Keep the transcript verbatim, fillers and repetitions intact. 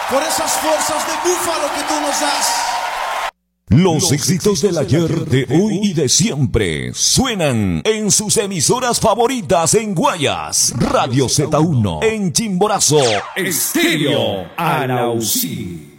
por esas fuerzas de búfalo que tú nos das. Los éxitos del ayer, de hoy y de siempre suenan en sus emisoras favoritas en Guayas, Radio Z uno, en Chimborazo, Estéreo Arauzí.